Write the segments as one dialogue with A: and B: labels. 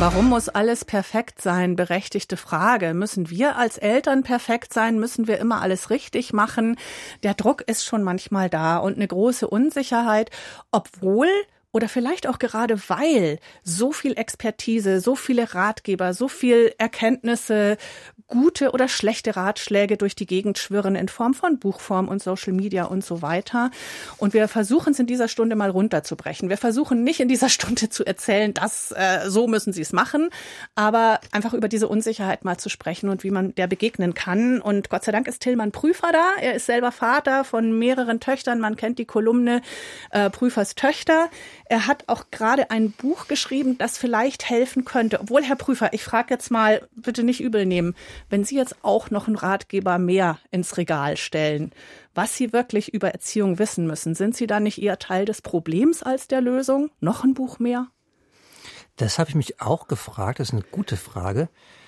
A: Warum muss alles perfekt sein? Berechtigte Frage. Müssen wir als Eltern perfekt sein? Müssen wir immer alles richtig machen? Der Druck ist schon manchmal da und eine große Unsicherheit, obwohl oder vielleicht auch gerade weil so viel Expertise, so viele Ratgeber, so viel Erkenntnisse, gute oder schlechte Ratschläge durch die Gegend schwirren in Form von Buchform und Social Media und so weiter. Und wir versuchen es in dieser Stunde mal runterzubrechen. Wir versuchen nicht in dieser Stunde zu erzählen, dass so müssen Sie es machen, aber einfach über diese Unsicherheit mal zu sprechen und wie man der begegnen kann. Und Gott sei Dank ist Tillmann Prüfer da. Er ist selber Vater von mehreren Töchtern. Man kennt die Kolumne Prüfers Töchter. Er hat auch gerade ein Buch geschrieben, das vielleicht helfen könnte. Obwohl, Herr Prüfer, ich frage jetzt mal, bitte nicht übel nehmen, wenn Sie jetzt auch noch einen Ratgeber mehr ins Regal stellen, was Sie wirklich über Erziehung wissen müssen, sind Sie da nicht eher Teil des Problems als der Lösung? Noch ein Buch mehr?
B: Das habe ich mich auch gefragt. Das ist eine gute Frage.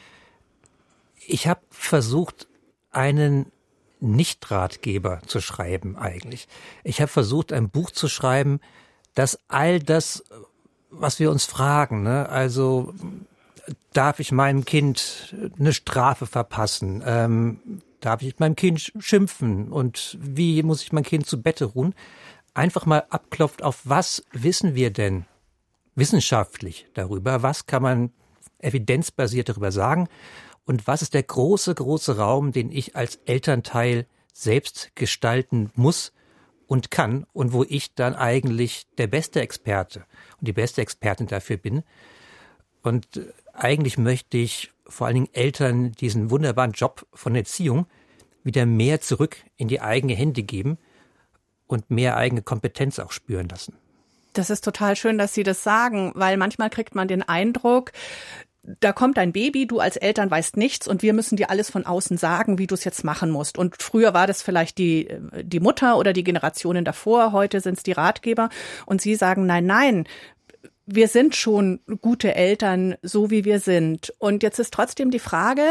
B: Ich habe versucht, einen Nicht-Ratgeber zu schreiben eigentlich. Ich habe versucht, ein Buch zu schreiben, dass all das, was wir uns fragen, ne, also darf ich meinem Kind eine Strafe verpassen, darf ich meinem Kind schimpfen und wie muss ich mein Kind zu Bette ruhen, einfach mal abklopft, auf was wissen wir denn wissenschaftlich darüber, was kann man evidenzbasiert darüber sagen und was ist der große, große Raum, den ich als Elternteil selbst gestalten muss und kann und wo ich dann eigentlich der beste Experte und die beste Expertin dafür bin. Und eigentlich möchte ich vor allen Dingen Eltern diesen wunderbaren Job von Erziehung wieder mehr zurück in die eigene Hände geben und mehr eigene Kompetenz auch spüren lassen.
A: Das ist total schön, dass Sie das sagen, weil manchmal kriegt man den Eindruck, da kommt ein Baby, du als Eltern weißt nichts und wir müssen dir alles von außen sagen, wie du es jetzt machen musst. Und früher war das vielleicht die Mutter oder die Generationen davor, heute sind es die Ratgeber. Und Sie sagen, nein, wir sind schon gute Eltern, so wie wir sind. Und jetzt ist trotzdem die Frage,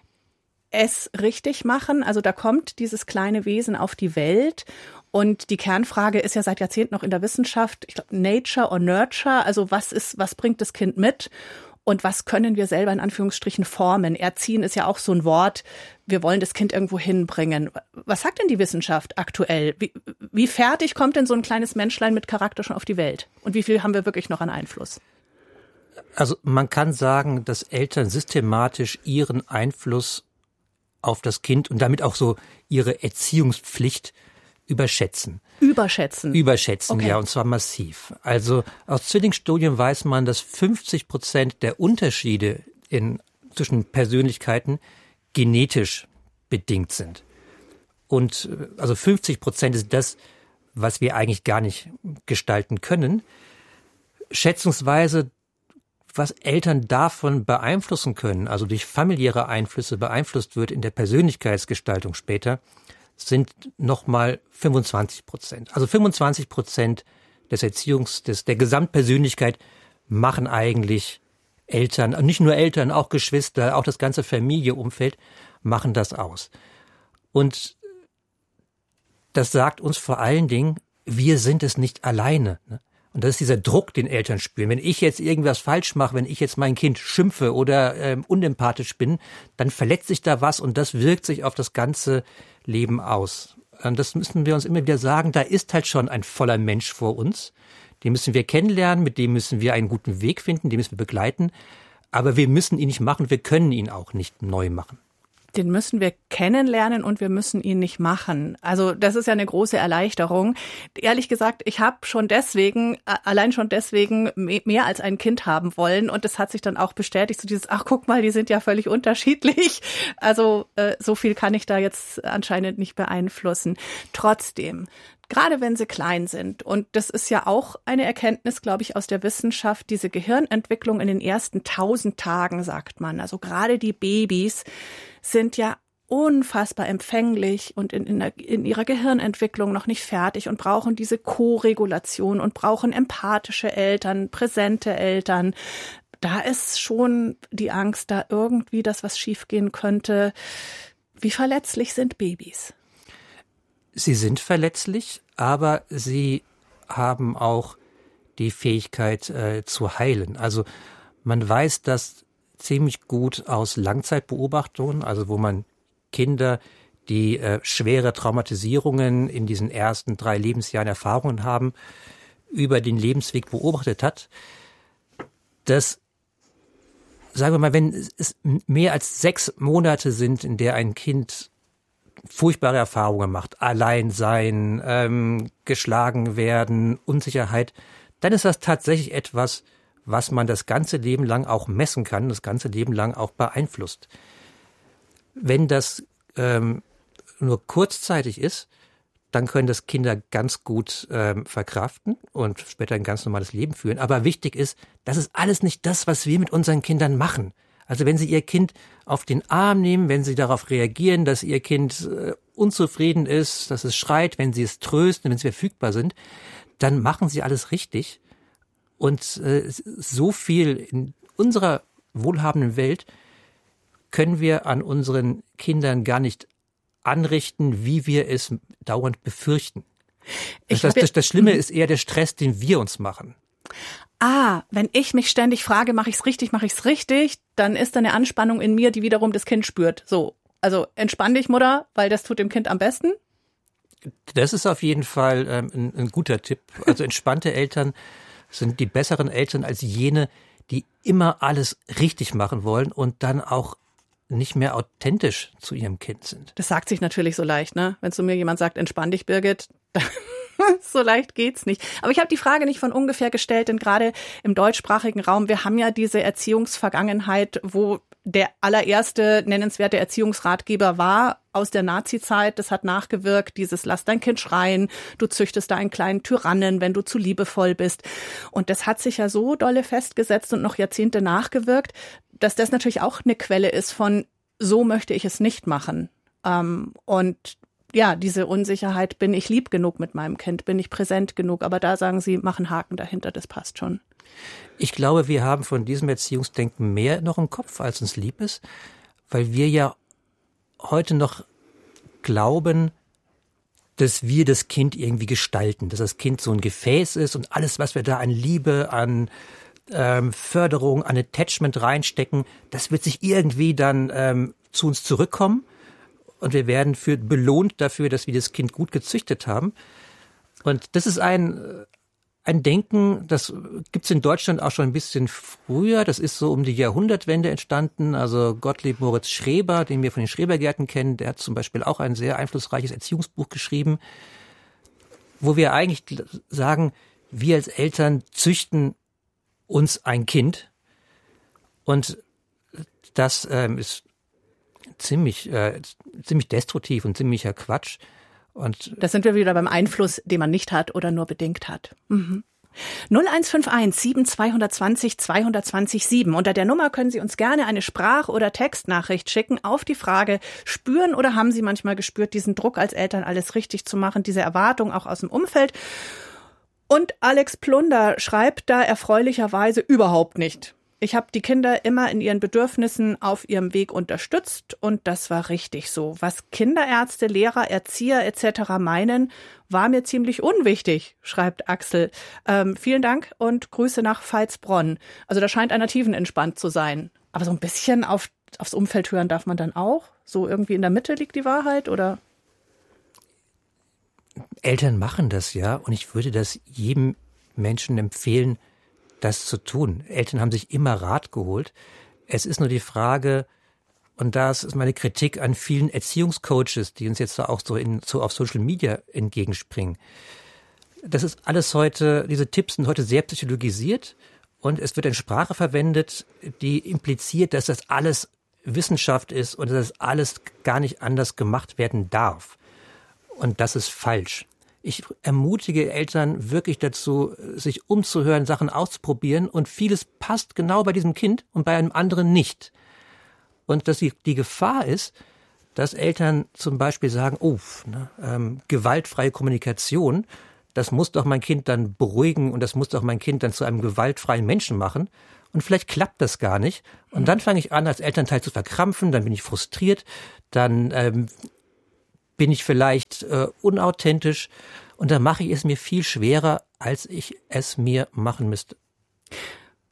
A: es richtig machen. Also da kommt dieses kleine Wesen auf die Welt. Und die Kernfrage ist ja seit Jahrzehnten noch in der Wissenschaft, ich glaube, Nature or Nurture, also was bringt das Kind mit? Und was können wir selber in Anführungsstrichen formen? Erziehen ist ja auch so ein Wort. Wir wollen das Kind irgendwo hinbringen. Was sagt denn die Wissenschaft aktuell? Wie fertig kommt denn so ein kleines Menschlein mit Charakter schon auf die Welt? Und wie viel haben wir wirklich noch an Einfluss?
B: Also man kann sagen, dass Eltern systematisch ihren Einfluss auf das Kind und damit auch so ihre Erziehungspflicht Überschätzen,
A: okay.
B: Ja, und zwar massiv. Also aus Zwillingsstudien weiß man, dass 50% der Unterschiede zwischen Persönlichkeiten genetisch bedingt sind. Und also 50% ist das, was wir eigentlich gar nicht gestalten können. Schätzungsweise, was Eltern davon beeinflussen können, also durch familiäre Einflüsse beeinflusst wird in der Persönlichkeitsgestaltung später, sind nochmal 25%. Also 25% der Gesamtpersönlichkeit machen eigentlich Eltern, nicht nur Eltern, auch Geschwister, auch das ganze Familienumfeld machen das aus. Und das sagt uns vor allen Dingen, wir sind es nicht alleine. Und das ist dieser Druck, den Eltern spüren. Wenn ich jetzt irgendwas falsch mache, wenn ich jetzt mein Kind schimpfe oder unempathisch bin, dann verletzt sich da was und das wirkt sich auf das ganze Leben aus. Und das müssen wir uns immer wieder sagen, da ist halt schon ein voller Mensch vor uns. Den müssen wir kennenlernen, mit dem müssen wir einen guten Weg finden, den müssen wir begleiten. Aber wir müssen ihn nicht machen, wir können ihn auch nicht neu machen.
A: Den müssen wir kennenlernen und wir müssen ihn nicht machen. Also das ist ja eine große Erleichterung. Ehrlich gesagt, ich habe allein schon deswegen mehr als ein Kind haben wollen und das hat sich dann auch bestätigt, so dieses, ach guck mal, die sind ja völlig unterschiedlich. Also so viel kann ich da jetzt anscheinend nicht beeinflussen. Trotzdem, gerade wenn sie klein sind, und das ist ja auch eine Erkenntnis, glaube ich, aus der Wissenschaft, diese Gehirnentwicklung in den ersten 1000 Tagen, sagt man, also gerade die Babys sind ja unfassbar empfänglich und in ihrer Gehirnentwicklung noch nicht fertig und brauchen diese Co-Regulation und brauchen empathische Eltern, präsente Eltern. Da ist schon die Angst, da irgendwie das, was schiefgehen könnte. Wie verletzlich sind Babys?
B: Sie sind verletzlich, aber sie haben auch die Fähigkeit zu heilen. Also Man weiß das ziemlich gut aus Langzeitbeobachtungen, also wo man Kinder, die schwere Traumatisierungen in diesen ersten 3 Lebensjahren Erfahrungen haben, über den Lebensweg beobachtet hat, dass, sagen wir mal, wenn es mehr als 6 Monate sind, in der ein Kind furchtbare Erfahrungen macht, allein sein, geschlagen werden, Unsicherheit, dann ist das tatsächlich etwas, was man das ganze Leben lang auch messen kann, das ganze Leben lang auch beeinflusst. Wenn das nur kurzzeitig ist, dann können das Kinder ganz gut verkraften und später ein ganz normales Leben führen. Aber wichtig ist, das ist alles nicht das, was wir mit unseren Kindern machen. Also wenn Sie Ihr Kind auf den Arm nehmen, wenn Sie darauf reagieren, dass Ihr Kind unzufrieden ist, dass es schreit, wenn Sie es trösten, wenn Sie verfügbar sind, dann machen Sie alles richtig. Und so viel in unserer wohlhabenden Welt können wir an unseren Kindern gar nicht anrichten, wie wir es dauernd befürchten. Das Schlimme ist eher der Stress, den wir uns machen.
A: Wenn ich mich ständig frage, mache ich es richtig, dann ist da eine Anspannung in mir, die wiederum das Kind spürt. So, also entspann dich, Mutter, weil das tut dem Kind am besten.
B: Das ist auf jeden Fall ein guter Tipp. Also entspannte Eltern sind die besseren Eltern als jene, die immer alles richtig machen wollen und dann auch nicht mehr authentisch zu ihrem Kind sind.
A: Das sagt sich natürlich so leicht, ne? Wenn zu mir jemand sagt, entspann dich, Birgit, so leicht geht's nicht. Aber ich habe die Frage nicht von ungefähr gestellt, denn gerade im deutschsprachigen Raum, wir haben ja diese Erziehungsvergangenheit, wo der allererste nennenswerte Erziehungsratgeber war aus der Nazi-Zeit. Das hat nachgewirkt, dieses lass dein Kind schreien, du züchtest da einen kleinen Tyrannen, wenn du zu liebevoll bist. Und das hat sich ja so dolle festgesetzt und noch Jahrzehnte nachgewirkt, dass das natürlich auch eine Quelle ist von so möchte ich es nicht machen. Und ja, diese Unsicherheit, bin ich lieb genug mit meinem Kind, bin ich präsent genug, aber da sagen Sie, mach einen Haken dahinter, das passt schon.
B: Ich glaube, wir haben von diesem Erziehungsdenken mehr noch im Kopf, als uns lieb ist, weil wir ja heute noch glauben, dass wir das Kind irgendwie gestalten, dass das Kind so ein Gefäß ist und alles, was wir da an Liebe, an Förderung, an Attachment reinstecken, das wird sich irgendwie dann zu uns zurückkommen. Und wir werden belohnt dafür, dass wir das Kind gut gezüchtet haben. Und das ist ein Denken, das gibt's in Deutschland auch schon ein bisschen früher. Das ist so um die Jahrhundertwende entstanden. Also Gottlieb Moritz Schreber, den wir von den Schrebergärten kennen, der hat zum Beispiel auch ein sehr einflussreiches Erziehungsbuch geschrieben, wo wir eigentlich sagen, wir als Eltern züchten uns ein Kind. Und das ist ziemlich destruktiv und ziemlicher Quatsch. Und
A: da sind wir wieder beim Einfluss, den man nicht hat oder nur bedingt hat. 0151 7220 220 7. Unter der Nummer können Sie uns gerne eine Sprach- oder Textnachricht schicken auf die Frage, spüren oder haben Sie manchmal gespürt, diesen Druck als Eltern alles richtig zu machen, diese Erwartung auch aus dem Umfeld? Und Alex Plunder schreibt da erfreulicherweise überhaupt nicht. Ich habe die Kinder immer in ihren Bedürfnissen auf ihrem Weg unterstützt und das war richtig so. Was Kinderärzte, Lehrer, Erzieher etc. meinen, war mir ziemlich unwichtig, schreibt Axel. Vielen Dank und Grüße nach Veitsbronn. Also da scheint einer tiefenentspannt zu sein. Aber so ein bisschen aufs Umfeld hören darf man dann auch? So irgendwie in der Mitte liegt die Wahrheit, oder?
B: Eltern machen das ja und ich würde das jedem Menschen empfehlen, das zu tun. Eltern haben sich immer Rat geholt. Es ist nur die Frage, und das ist meine Kritik an vielen Erziehungscoaches, die uns jetzt da auch so auf Social Media entgegenspringen. Das ist alles heute, diese Tipps sind heute sehr psychologisiert und es wird eine Sprache verwendet, die impliziert, dass das alles Wissenschaft ist und dass das alles gar nicht anders gemacht werden darf. Und das ist falsch. Ich ermutige Eltern wirklich dazu, sich umzuhören, Sachen auszuprobieren und vieles passt genau bei diesem Kind und bei einem anderen nicht. Und dass die Gefahr ist, dass Eltern zum Beispiel sagen, gewaltfreie Kommunikation, das muss doch mein Kind dann beruhigen und das muss doch mein Kind dann zu einem gewaltfreien Menschen machen. Und vielleicht klappt das gar nicht. Und dann fange ich an, als Elternteil zu verkrampfen, dann bin ich frustriert, dann bin ich vielleicht unauthentisch und dann mache ich es mir viel schwerer, als ich es mir machen müsste.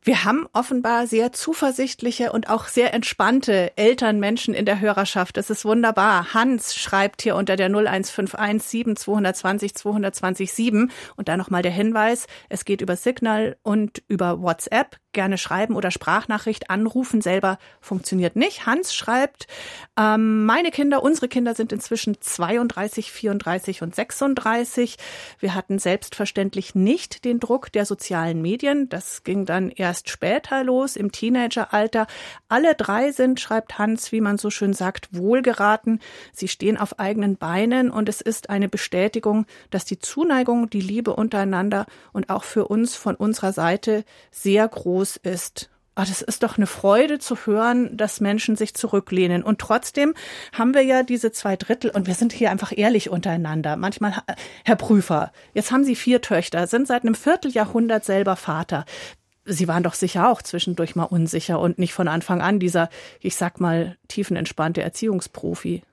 A: Wir haben offenbar sehr zuversichtliche und auch sehr entspannte Elternmenschen in der Hörerschaft. Das ist wunderbar. Hans schreibt hier unter der 0151 7 220 220 7 und da nochmal der Hinweis, es geht über Signal und über WhatsApp. Gerne schreiben oder Sprachnachricht anrufen, selber funktioniert nicht. Hans schreibt, unsere Kinder sind inzwischen 32, 34 und 36. Wir hatten selbstverständlich nicht den Druck der sozialen Medien. Das ging dann erst später los, im Teenageralter. Alle drei sind, schreibt Hans, wie man so schön sagt, wohlgeraten. Sie stehen auf eigenen Beinen und es ist eine Bestätigung, dass die Zuneigung, die Liebe untereinander und auch für uns von unserer Seite sehr groß ist. Das ist doch eine Freude zu hören, dass Menschen sich zurücklehnen. Und trotzdem haben wir ja diese 2/3 und wir sind hier einfach ehrlich untereinander. Manchmal, Herr Prüfer, jetzt haben Sie 4 Töchter, sind seit einem Vierteljahrhundert selber Vater. Sie waren doch sicher auch zwischendurch mal unsicher und nicht von Anfang an dieser, ich sag mal, tiefenentspannte Erziehungsprofi.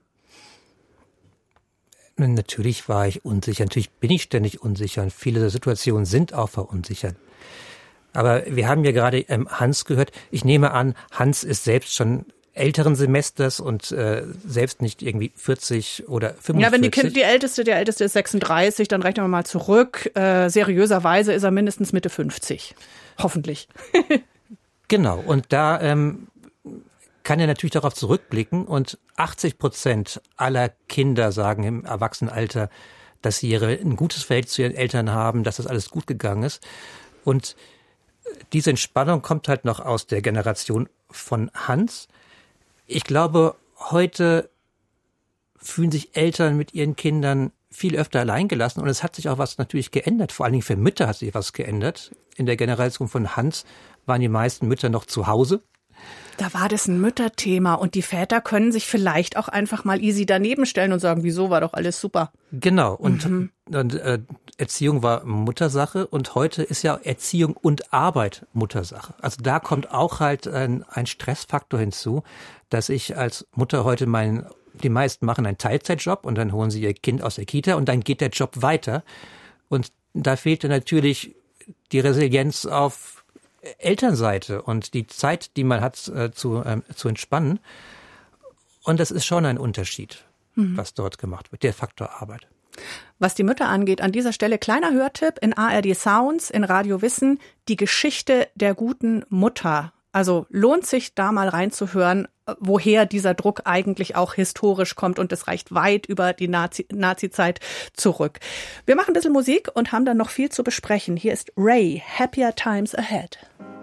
B: Natürlich war ich unsicher, natürlich bin ich ständig unsicher und viele Situationen sind auch verunsichert. Aber wir haben ja gerade Hans gehört. Ich nehme an, Hans ist selbst schon älteren Semesters und selbst nicht irgendwie 40 oder 45.
A: Ja, wenn der Älteste ist 36, dann rechnen wir mal zurück. Seriöserweise ist er mindestens Mitte 50. Hoffentlich.
B: Genau. Und da kann er natürlich darauf zurückblicken und 80% aller Kinder sagen im Erwachsenenalter, dass sie ein gutes Verhältnis zu ihren Eltern haben, dass das alles gut gegangen ist. Und diese Entspannung kommt halt noch aus der Generation von Hans. Ich glaube, heute fühlen sich Eltern mit ihren Kindern viel öfter alleingelassen und es hat sich auch was natürlich geändert. Vor allen Dingen für Mütter hat sich was geändert. In der Generation von Hans waren die meisten Mütter noch zu Hause.
A: Da war das ein Mütterthema und die Väter können sich vielleicht auch einfach mal easy daneben stellen und sagen, wieso, war doch alles super.
B: Genau, und Erziehung war Muttersache und heute ist ja Erziehung und Arbeit Muttersache. Also da kommt auch halt ein Stressfaktor hinzu, dass ich als Mutter heute die meisten machen einen Teilzeitjob und dann holen sie ihr Kind aus der Kita und dann geht der Job weiter. Und da fehlte natürlich die Resilienz auf Elternseite und die Zeit, die man hat, zu entspannen. Und das ist schon ein Unterschied, was dort gemacht wird, der Faktor Arbeit.
A: Was die Mütter angeht, an dieser Stelle kleiner Hörtipp in ARD Sounds, in Radio Wissen, die Geschichte der guten Mutter. Also lohnt sich da mal reinzuhören, woher dieser Druck eigentlich auch historisch kommt und es reicht weit über die Nazi-Zeit zurück. Wir machen ein bisschen Musik und haben dann noch viel zu besprechen. Hier ist Ray, Happier Times Ahead.